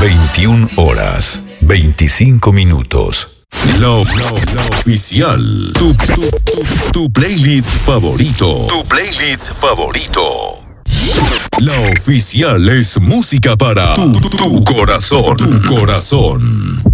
21 horas, 25 minutos. La oficial. Tu playlist favorito. Tu playlist favorito. La oficial es música para tu corazón. Tu corazón.